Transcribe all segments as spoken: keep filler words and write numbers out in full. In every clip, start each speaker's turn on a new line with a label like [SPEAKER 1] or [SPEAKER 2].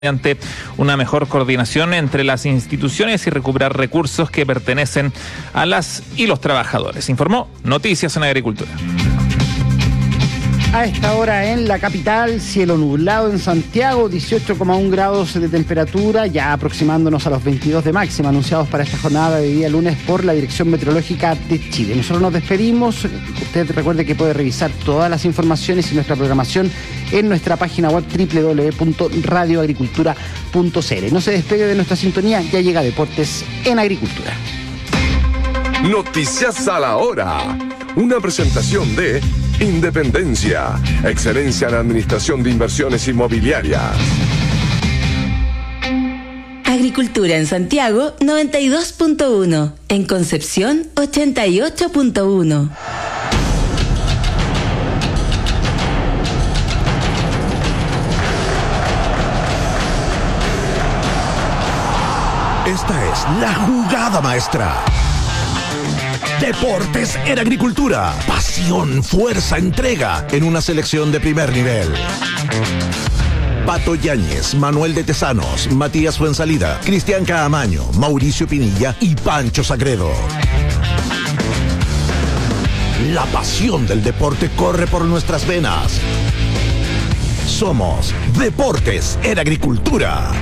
[SPEAKER 1] mediante una mejor coordinación entre las instituciones y recuperar recursos que pertenecen a las y los trabajadores. Informó Noticias en Agricultura.
[SPEAKER 2] A esta hora en la capital, cielo nublado en Santiago, dieciocho coma uno grados de temperatura, ya aproximándonos a los veintidós de máxima anunciados para esta jornada de día lunes por la Dirección Meteorológica de Chile. Nosotros nos despedimos. Usted recuerde que puede revisar todas las informaciones y nuestra programación en nuestra página web doble u doble u doble u punto radio agricultura punto c l. No se despegue de nuestra sintonía, ya llega Deportes en Agricultura.
[SPEAKER 3] Noticias a la hora. Una presentación de Independencia, excelencia en administración de inversiones inmobiliarias.
[SPEAKER 4] Agricultura en Santiago noventa y dos punto uno, en Concepción ochenta y ocho punto uno.
[SPEAKER 5] Esta es la jugada maestra. Deportes en Agricultura. Pasión, fuerza, entrega en una selección de primer nivel. Pato Yáñez, Manuel de Tesanos, Matías Fuensalida, Cristian Caamaño, Mauricio Pinilla y Pancho Sagredo. La pasión del deporte corre por nuestras venas. Somos Deportes en Agricultura.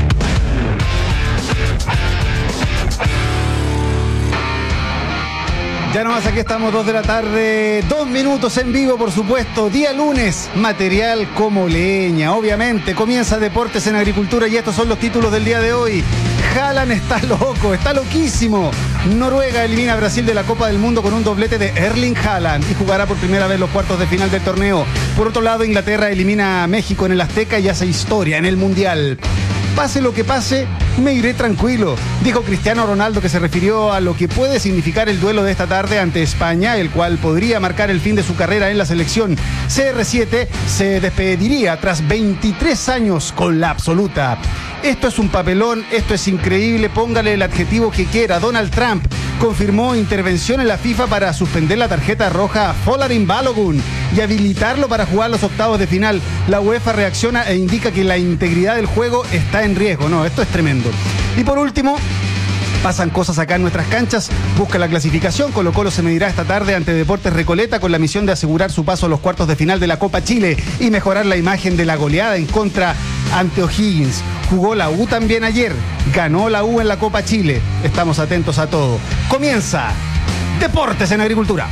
[SPEAKER 2] Ya nomás aquí estamos, dos de la tarde, dos minutos en vivo, por supuesto, día lunes, material como leña, obviamente, comienza Deportes en Agricultura y estos son los títulos del día de hoy. Haaland está loco, está loquísimo. Noruega elimina a Brasil de la Copa del Mundo con un doblete de Erling Haaland y jugará por primera vez los cuartos de final del torneo. Por otro lado, Inglaterra elimina a México en el Azteca y hace historia en el Mundial. Pase lo que pase, me iré tranquilo, dijo Cristiano Ronaldo, que se refirió a lo que puede significar el duelo de esta tarde ante España, el cual podría marcar el fin de su carrera en la selección. C R siete se despediría tras veintitrés años con la absoluta. Esto es un papelón, esto es increíble, póngale el adjetivo que quiera. Donald Trump confirmó intervención en la FIFA para suspender la tarjeta roja a Folarin Balogun y habilitarlo para jugar los octavos de final. La UEFA reacciona e indica que la integridad del juego está en riesgo. No, esto es tremendo. Y por último, pasan cosas acá en nuestras canchas. Busca la clasificación. Colo-Colo se medirá esta tarde ante Deportes Recoleta con la misión de asegurar su paso a los cuartos de final de la Copa Chile y mejorar la imagen de la goleada en contra ante O'Higgins. Jugó la U también ayer. Ganó la U en la Copa Chile. Estamos atentos a todo. Comienza Deportes en Agricultura.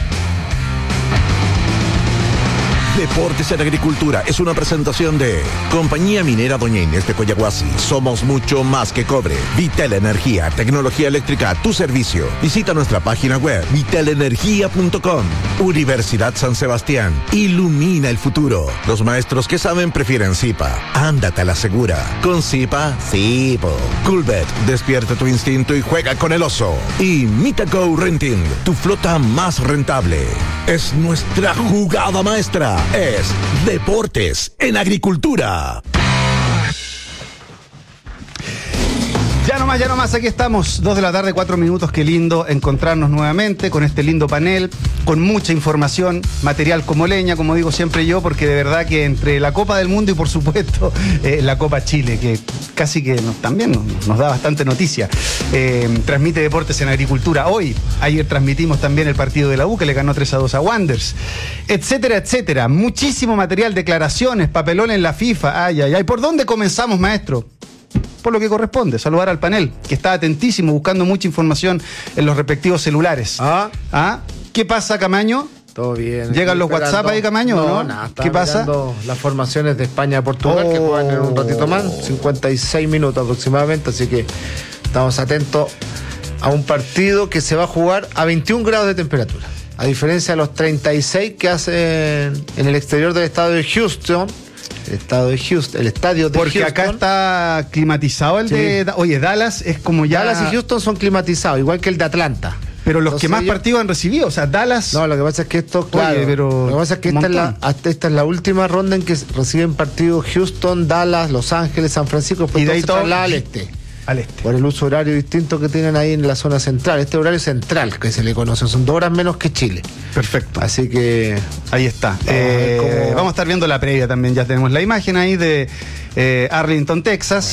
[SPEAKER 5] Deportes en Agricultura es una presentación de Compañía Minera Doña Inés de Coyahuasi. Somos mucho más que cobre. Vitel Energía, tecnología eléctrica a tu servicio. Visita nuestra página web vitel energía punto com. Universidad San Sebastián. Ilumina el futuro. Los maestros que saben prefieren Zipa. Ándate a la segura. Con Zipa, sí, po. Coolbet, despierta tu instinto y juega con el oso. Y Mitaco Renting, tu flota más rentable. Es nuestra jugada maestra. Es Deportes en Agricultura.
[SPEAKER 2] Ya nomás, ya nomás, aquí estamos, dos de la tarde, cuatro minutos, qué lindo encontrarnos nuevamente con este lindo panel, con mucha información, material como leña, como digo siempre yo, porque de verdad que entre la Copa del Mundo y por supuesto eh, la Copa Chile, que casi que nos, también nos, nos da bastante noticia, eh, transmite Deportes en Agricultura. Hoy, ayer transmitimos también el partido de la U, que le ganó tres a dos a Wanderers, etcétera, etcétera. Muchísimo material, declaraciones, papelón en la FIFA, ay, ay, ay. ¿Por dónde comenzamos, maestro? Por lo que corresponde, saludar al panel, que está atentísimo, buscando mucha información en los respectivos celulares.
[SPEAKER 6] ¿Ah?
[SPEAKER 2] ¿Ah? ¿Qué pasa, Camaño?
[SPEAKER 6] Todo bien.
[SPEAKER 2] ¿Llegan los
[SPEAKER 6] esperando.
[SPEAKER 2] WhatsApp ahí, Camaño?
[SPEAKER 6] No,
[SPEAKER 2] ¿no?
[SPEAKER 6] nada.
[SPEAKER 2] ¿Qué pasa?
[SPEAKER 6] Las formaciones de España y Portugal,
[SPEAKER 2] oh.
[SPEAKER 6] que juegan en un ratito más, cincuenta y seis minutos aproximadamente, así que estamos atentos a un partido que se va a jugar a veintiún grados de temperatura. A diferencia de los treinta y seis que hacen en el exterior del estadio de Houston. El estado de Houston, el estadio de
[SPEAKER 2] Porque
[SPEAKER 6] Houston.
[SPEAKER 2] acá está climatizado el sí. de... Oye, Dallas es como ya...
[SPEAKER 6] Dallas y Houston son climatizados, igual que el de Atlanta.
[SPEAKER 2] Pero los
[SPEAKER 6] Entonces,
[SPEAKER 2] que más
[SPEAKER 6] ellos...
[SPEAKER 2] partidos han recibido, o sea, Dallas...
[SPEAKER 6] No, lo que pasa es que esto, claro,
[SPEAKER 2] Oye, pero
[SPEAKER 6] lo que pasa es que esta es, la, esta es la última ronda en que reciben partidos Houston, Dallas, Los Ángeles, San Francisco, pues
[SPEAKER 2] y de ahí
[SPEAKER 6] todo se
[SPEAKER 2] todo
[SPEAKER 6] traslada al este.
[SPEAKER 2] Al este.
[SPEAKER 6] Por el uso horario distinto que tienen ahí en la zona central. Este horario central que se le conoce, son dos horas menos que Chile.
[SPEAKER 2] Perfecto.
[SPEAKER 6] Así que
[SPEAKER 2] ahí está.
[SPEAKER 6] Vamos a ver
[SPEAKER 2] Eh,
[SPEAKER 6] cómo-
[SPEAKER 2] vamos a estar viendo la previa también. Ya tenemos la imagen ahí de eh, Arlington, Texas.